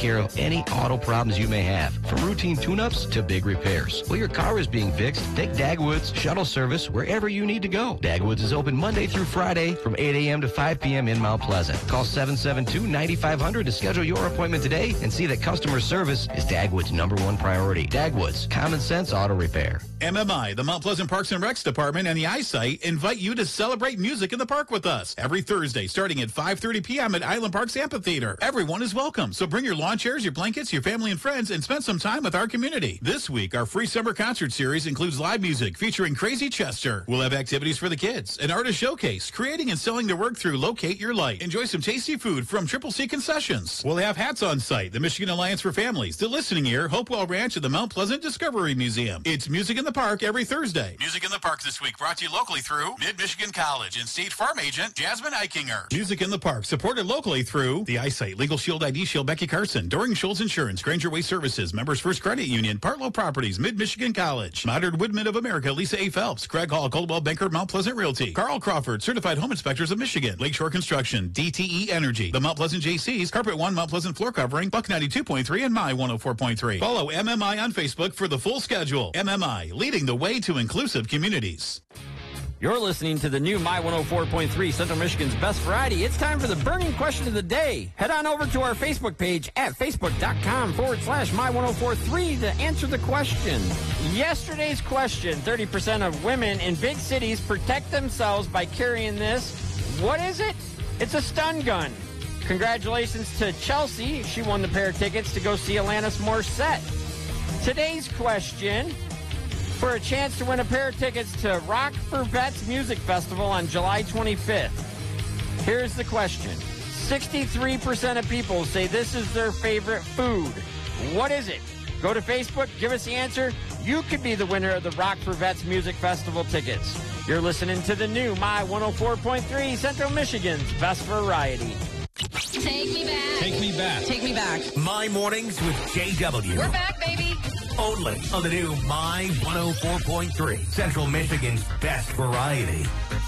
care of any auto problems you may have, from routine tune-ups to big repairs. While your car is being fixed, take Dagwood's shuttle service wherever you need to go. Dagwood's is open Monday through Friday from 8 a.m. to 5 p.m. in Mount Pleasant. Call 772-9500 to schedule your appointment today and see that customer service is Dagwood's #1 priority. Dagwood's, common sense auto repair. MMI, the Mount Pleasant Parks and Recs Department, and the Eyesight invite you to celebrate music in the park with us every Thursday starting at 5:30 p.m. at Island Parks Amphitheater. Everyone is welcome, so bring your lawn chairs, your blankets, your family and friends, and spend some time with our community. This week, our free summer concert series includes live music featuring Crazy Chester. We'll have activities for the kids, an artist showcase, creating and selling their work through Locate Your Light. Enjoy some tasty food from Triple C Concessions. We'll have hats on site, the Michigan Alliance for Families, the Listening Ear, Hopewell Ranch, and the Mount Pleasant Discovery Museum. It's Music in the Park every Thursday. Music in the Park this week brought to you locally through Mid-Michigan College and State Farm Agent Jasmine Eichinger. Music in the Park supported locally through the Eyesight, Legal Shield ID Shield, Becky Carson, Doring Schultz Insurance, Granger Waste Services, Members First Credit Union, Partlow Properties, Mid-Michigan College, Modern Woodman of America, Lisa A. Phelps, Craig Hall, Coldwell Banker, Mount Pleasant Realty, Carl Crawford, Certified Home Inspectors of Michigan, Lakeshore Construction, DTE Energy, the Mount Pleasant JCs, Carpet One, Mount Pleasant Floor Covering, Buck 92.3, and My 104.3. Follow MMI on Facebook for the full schedule. MMI, leading the way to inclusive communities. You're listening to the new My 104.3, Central Michigan's Best Variety. It's time for the burning question of the day. Head on over to our Facebook page at facebook.com/My 104.3 to answer the question. Yesterday's question, 30% of women in big cities protect themselves by carrying this. What is it? It's a stun gun. Congratulations to Chelsea. She won the pair of tickets to go see Alanis Morissette. Today's question, for a chance to win a pair of tickets to Rock for Vets Music Festival on July 25th. Here's the question. 63% of people say this is their favorite food. What is it? Go to Facebook, give us the answer. You could be the winner of the Rock for Vets Music Festival tickets. You're listening to the new My 104.3, Central Michigan's Best Variety. Take me back. Take me back. Take me back. My Mornings with JW. We're back, baby. Only on the new My 104.3, Central Michigan's Best Variety.